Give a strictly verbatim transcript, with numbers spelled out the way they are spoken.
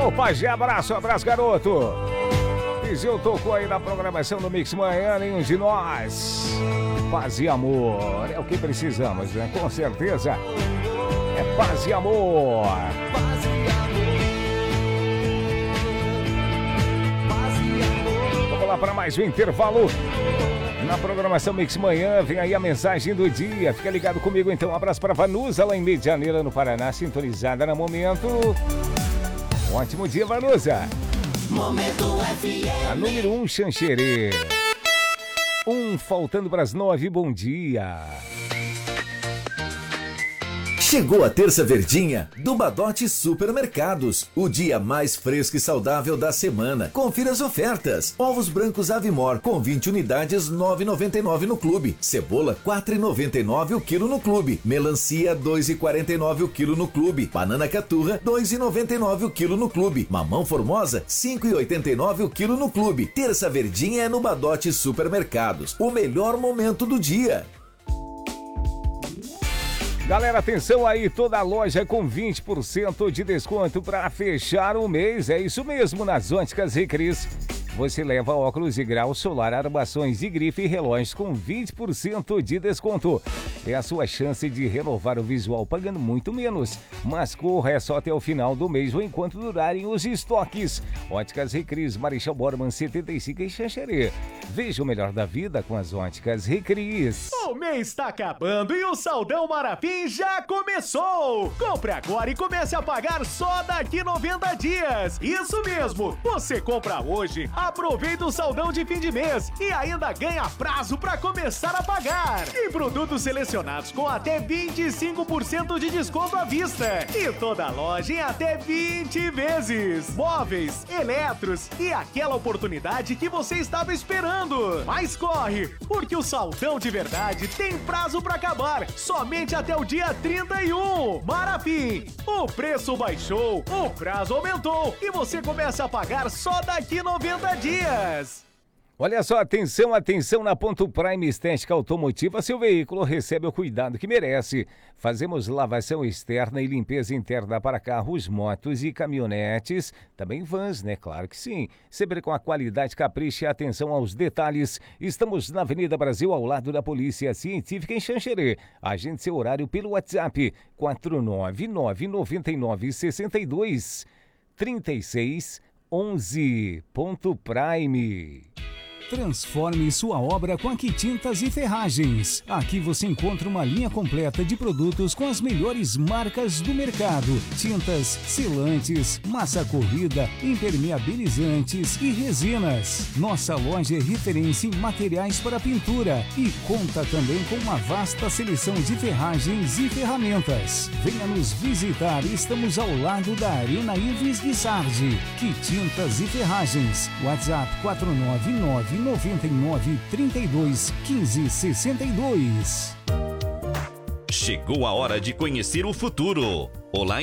Alô, Pajé, abraço, abraço, garoto. Viseu tocou aí na programação do Mix Manhã, nenhum de nós. Paz e amor, é o que precisamos, né? Com certeza. É paz e amor. Paz e amor. Vamos lá para mais um intervalo. Na programação Mix Manhã, vem aí a mensagem do dia. Fica ligado comigo então. Um abraço para Vanusa, lá em Medianeira, no Paraná, sintonizada no momento. Um ótimo dia, Vanusa. Momento F M. A número um, Xanxerê. Um faltando para as nove, bom dia. Chegou a terça verdinha do Badote Supermercados, o dia mais fresco e saudável da semana. Confira as ofertas. Ovos brancos Avimor com vinte unidades, nove reais e noventa e nove centavos no clube. Cebola, quatro reais e noventa e nove centavos o quilo no clube. Melancia, dois reais e quarenta e nove centavos o quilo no clube. Banana caturra, dois reais e noventa e nove centavos o quilo no clube. Mamão formosa, cinco reais e oitenta e nove centavos o quilo no clube. Terça verdinha é no Badote Supermercados, o melhor momento do dia. Galera, atenção aí, toda a loja com vinte por cento de desconto para fechar o mês. É isso mesmo, nas Óticas Recris. Você leva óculos de grau, solar, armações de grife e relógios com vinte por cento de desconto. É a sua chance de renovar o visual pagando muito menos. Mas corra, é só até o final do mês ou enquanto durarem os estoques. Óticas Recris, Marechal Bormann setenta e cinco em Xanxerê. Veja o melhor da vida com as Óticas Recris. O mês está acabando e o Saldão Marafim já começou! Compre agora e comece a pagar só daqui noventa dias. Isso mesmo! Você compra hoje, aproveita o saldão de fim de mês e ainda ganha prazo para começar a pagar. E produtos selecionados com até vinte e cinco por cento de desconto à vista. E toda a loja em até vinte vezes. Móveis, eletros e aquela oportunidade que você estava esperando. Mas corre, porque o saldão de verdade tem prazo para acabar. Somente até o dia trinta e um. Marafim, o preço baixou, o prazo aumentou e você começa a pagar só daqui noventa dias. Olha só, atenção, atenção na Ponto Prime Estética Automotiva, seu veículo recebe o cuidado que merece. Fazemos lavação externa e limpeza interna para carros, motos e caminhonetes, também vans, né? Claro que sim. Sempre com a qualidade, capricho e atenção aos detalhes. Estamos na Avenida Brasil, ao lado da Polícia Científica em Xanxerê. Agende seu horário pelo WhatsApp quatro nove nove nove nove seis dois três seis onze. Ponto Prime. Transforme sua obra com a Quitintas e Ferragens. Aqui você encontra uma linha completa de produtos com as melhores marcas do mercado. Tintas, selantes, massa corrida, impermeabilizantes e resinas. Nossa loja é referência em materiais para pintura e conta também com uma vasta seleção de ferragens e ferramentas. Venha nos visitar, estamos ao lado da Arena Ives Guissardi. Quitintas e Ferragens. WhatsApp quatro nove nove noventa e nove, trinta e dois, quinze, sessenta e dois. Chegou a hora de conhecer o futuro. Olá,